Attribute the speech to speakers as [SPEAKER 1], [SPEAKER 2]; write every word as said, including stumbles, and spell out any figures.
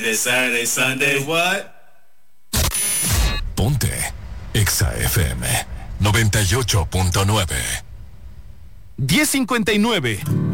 [SPEAKER 1] Saturday, Sunday, what?
[SPEAKER 2] Ponte Exa F M noventa y ocho punto nueve.
[SPEAKER 3] diez cincuenta y nueve.